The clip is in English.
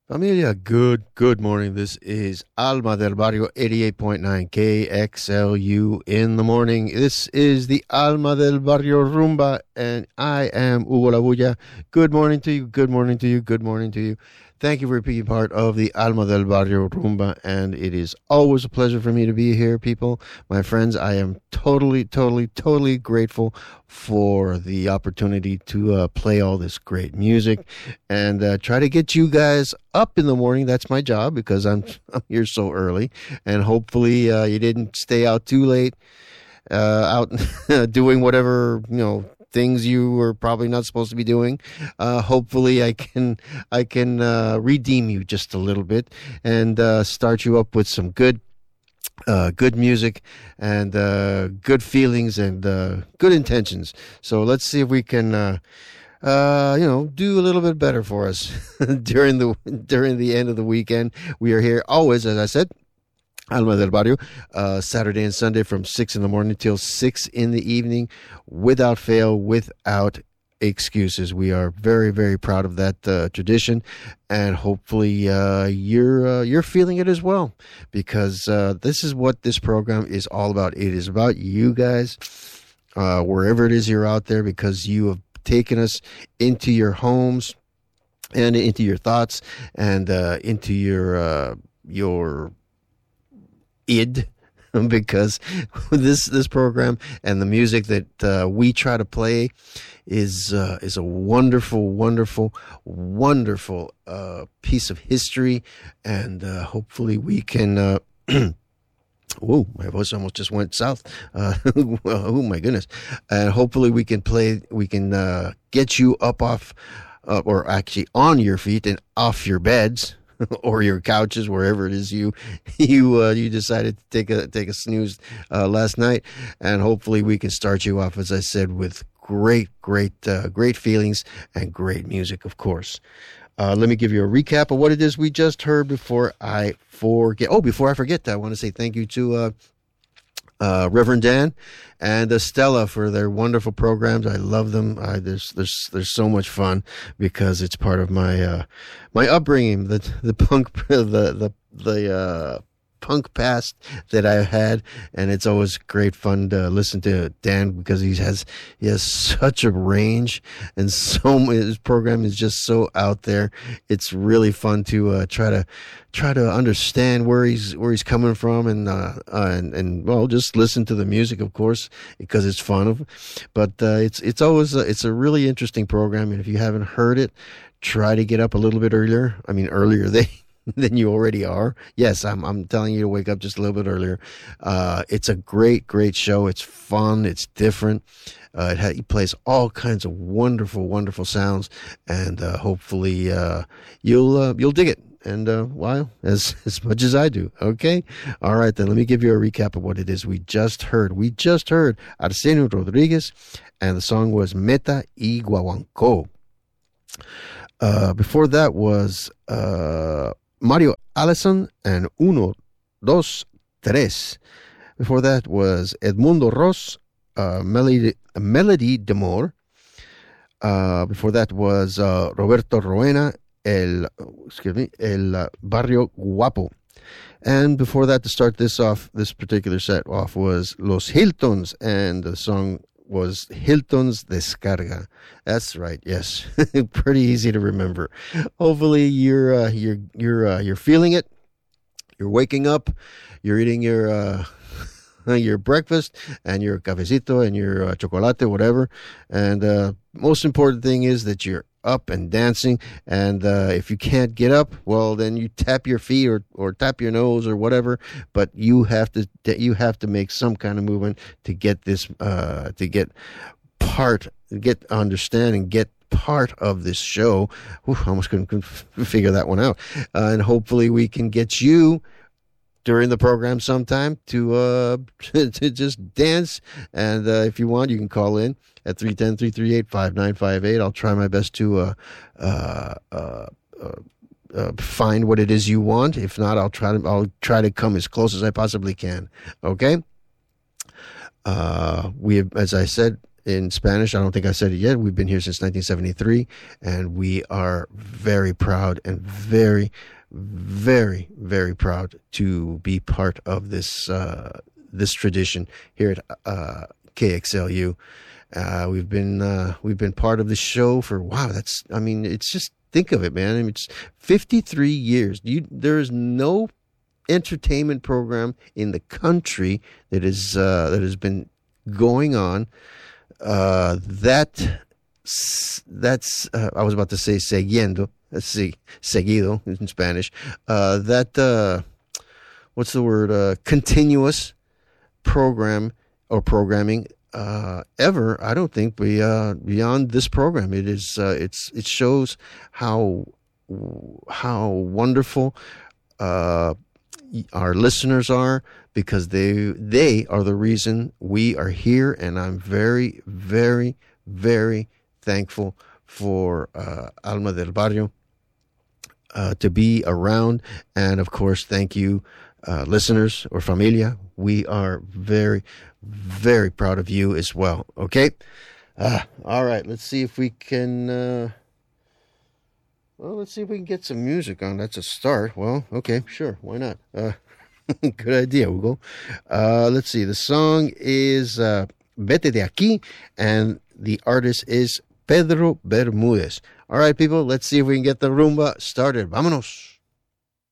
Familia, good morning. This is Alma del Barrio 88.9 KXLU in the morning. This is the Alma del Barrio Rumba, and I am Hugo Labuya. Good morning to you, good morning to you, good morning to you. Thank you for being part of the Alma del Barrio Rumba, and it is always a pleasure for me to be here, people. My friends, I am totally grateful for the opportunity to play all this great music and try to get you guys up in the morning. That's my job because I'm here so early, and hopefully you didn't stay out too late, out doing whatever things you were probably not supposed to be doing. Hopefully, I can redeem you just a little bit and start you up with some good music and good feelings and good intentions. So let's see if we can do a little bit better for us during the end of the weekend. We are here always, as I said, Alma del Barrio, Saturday and Sunday from 6 in the morning till 6 in the evening, without fail, without excuses. We are very proud of that tradition, and hopefully you're feeling it as well, because this is what this program is all about. It is about you guys, wherever it is you're out there, because you have taken us into your homes and into your thoughts and into your id, because this program and the music that we try to play is a wonderful piece of history, and hopefully we can whoa, my voice almost just went south. Oh my goodness. And hopefully we can get you up off or actually on your feet and off your beds or your couches, wherever it is you decided to take a snooze last night, and hopefully we can start you off, as I said, with great feelings and great music, of course. Let me give you a recap of what it is we just heard before I forget. Oh, before I forget, I want to say thank you to Reverend Dan and Stella for their wonderful programs. I love them. There's so much fun because it's part of my my upbringing, the punk the punk past that I had, and it's always great fun to listen to Dan because he has such a range, and his program is just so out there. It's really fun to try to understand where he's coming from, and well, just listen to the music, of course, because it's fun. But it's always it's a really interesting program, and if you haven't heard it, try to get up a little bit earlier. I mean, earlier than you already are. Yes, I'm telling you to wake up just a little bit earlier. It's a great show. It's fun. It's different. He plays all kinds of wonderful sounds, and hopefully you'll dig it. And well, as much as I do. Okay, all right. Then let me give you a recap of what it is we just heard. We just heard Arsenio Rodriguez, and the song was Meta y Guaguancó. Before that was Mario Allison and Uno, Dos, Tres. Before that was Edmundo Ros, Melody d'Amor. Before that was Roberto Roena, El Barrio Guapo. And before that, to start this particular set off, was Los Hiltons, and the song was Hilton's Descarga. That's right. Yes, pretty easy to remember. Hopefully you're feeling it. You're waking up. You're eating your breakfast and your cafecito and your chocolate, whatever. And most important thing is that you're up and dancing. And if you can't get up, well, then you tap your feet or tap your nose or whatever. But you have to make some kind of movement to get this understand and get part of this show. I almost couldn't figure that one out. And hopefully we can get you during the program sometime to just dance. And if you want, you can call in at 310-338-5958. I'll try my best to find what it is you want. If not, I'll try to come as close as I possibly can. Okay. We have, as I said in Spanish. I don't think I said it yet. We've been here since 1973, and we are very proud and very, very, very proud to be part of this this tradition here at KXLU. We've been part of the show for it's just, think of it, man. I mean, it's 53 years. There is no entertainment program in the country that has been going on that's I was about to say seguido. Let's see, seguido in Spanish. What's the word? Continuous program or programming ever. I don't think beyond this program. It shows how wonderful our listeners are, because they are the reason we are here, and I'm very, very, very thankful for Alma del Barrio to be around. And of course, thank you, listeners or familia. We are very, very proud of you as well. Okay. All right. Let's see if we can. Let's see if we can get some music on. That's a start. Well, okay, sure. Why not? Good idea, Hugo. Let's see. The song is Vete de Aquí, and the artist is Pedro Bermudez. All right, people. Let's see if we can get the rumba started. Vámonos.